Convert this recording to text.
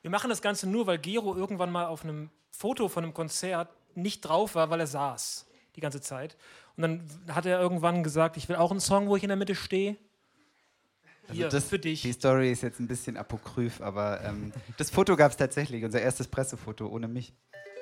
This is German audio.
Wir machen das Ganze nur, weil Gero irgendwann mal auf einem Foto von einem Konzert nicht drauf war, weil er saß die ganze Zeit. Und dann hat er irgendwann gesagt, ich will auch einen Song, wo ich in der Mitte stehe. Hier, Also für dich. Die Story ist jetzt ein bisschen apokryph, aber das Foto gab es tatsächlich, unser erstes Pressefoto ohne mich.